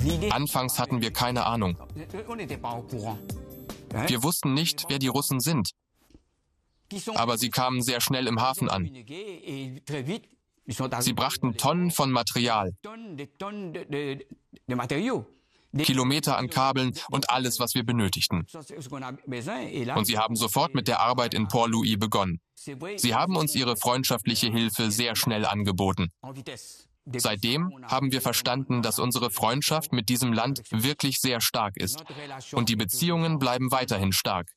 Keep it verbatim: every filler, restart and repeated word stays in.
Anfangs hatten wir keine Ahnung. Wir wussten nicht, wer die Russen sind. Aber sie kamen sehr schnell im Hafen an. Sie brachten Tonnen von Material, Kilometer an Kabeln und alles, was wir benötigten. Und sie haben sofort mit der Arbeit in Port-Louis begonnen. Sie haben uns ihre freundschaftliche Hilfe sehr schnell angeboten. Seitdem haben wir verstanden, dass unsere Freundschaft mit diesem Land wirklich sehr stark ist. Und die Beziehungen bleiben weiterhin stark.